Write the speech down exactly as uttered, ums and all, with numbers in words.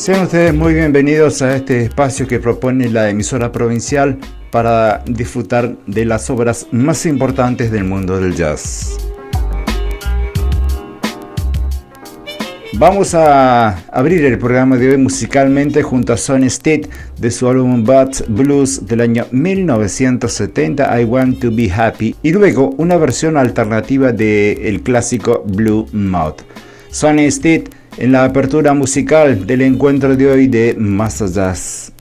Sean ustedes muy bienvenidos a este espacio que propone la emisora provincial para disfrutar de las obras más importantes del mundo del jazz. Vamos a abrir el programa de hoy musicalmente junto a Sonny Stitt de su álbum Bad Blues del año mil novecientos setenta, I Want to Be Happy, y luego una versión alternativa del clásico Blue Moth. Sonny Stitt en la apertura musical del encuentro de hoy de Master Jazz.